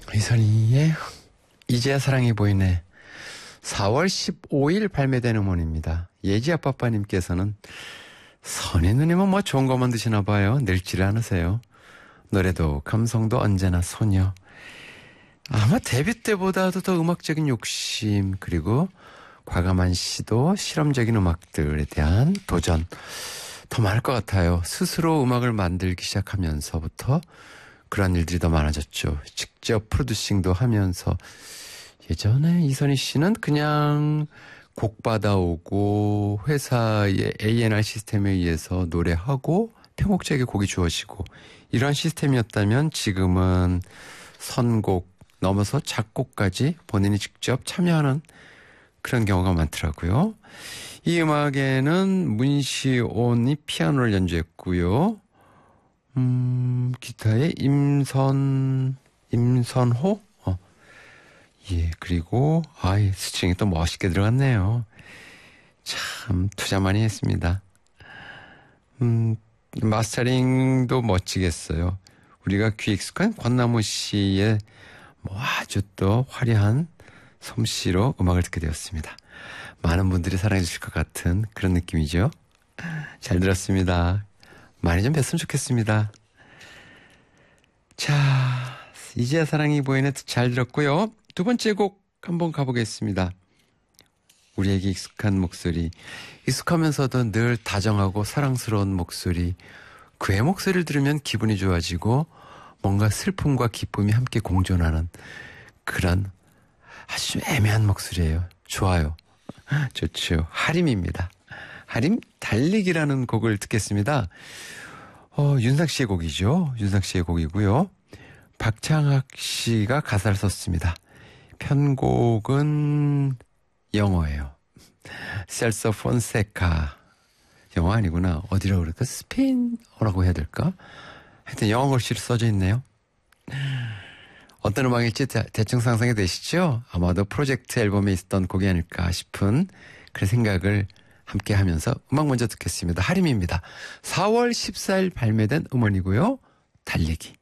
이선희의 이제야 사랑이 보이네. 4월 15일 발매된 음원입니다. 예지아빠빠님께서는 선희 누님은 뭐 좋은 것만 드시나 봐요. 늙지를 않으세요. 노래도 감성도 언제나 소녀. 아마 데뷔 때보다도 더 음악적인 욕심, 그리고 과감한 시도, 실험적인 음악들에 대한 도전 더 많을 것 같아요. 스스로 음악을 만들기 시작하면서부터 그런 일들이 더 많아졌죠. 직접 프로듀싱도 하면서. 예전에 이선희 씨는 그냥 곡 받아오고 회사의 A&R 시스템에 의해서 노래하고 편곡자에게 곡이 주어지고 이런 시스템이었다면 지금은 선곡 넘어서 작곡까지 본인이 직접 참여하는 그런 경우가 많더라고요. 이 음악에는 문시온이 피아노를 연주했고요. 기타에 임선호? 예, 그리고, 스트링이 또 멋있게 들어갔네요. 참, 투자 많이 했습니다. 마스터링도 멋지게 했어요. 우리가 귀 익숙한 권나무 씨의 아주 또 화려한 솜씨로 음악을 듣게 되었습니다. 많은 분들이 사랑해 주실 것 같은 그런 느낌이죠. 잘 들었습니다. 많이 좀 뵀으면 좋겠습니다. 자, 이제야 사랑이 보이네 잘 들었고요. 두 번째 곡 한번 가보겠습니다. 우리에게 익숙한 목소리, 익숙하면서도 늘 다정하고 사랑스러운 목소리, 그의 목소리를 들으면 기분이 좋아지고 뭔가 슬픔과 기쁨이 함께 공존하는 그런 아주 애매한 목소리예요. 좋아요. 좋죠. 하림입니다. 하림 달리기라는 곡을 듣겠습니다. 윤상 씨의 곡이죠. 윤상 씨의 곡이고요. 박창학 씨가 가사를 썼습니다. 편곡은 영어예요. 셀서 폰세카. 영어 아니구나. 어디라고 그럴까? 스페인어라고 해야 될까? 하여튼 영어 글씨로 써져 있네요. 어떤 음악일지 대충 상상이 되시죠? 아마도 프로젝트 앨범에 있었던 곡이 아닐까 싶은 그런 생각을 함께 하면서 음악 먼저 듣겠습니다. 하림입니다. 4월 14일 발매된 음원이고요. 달리기.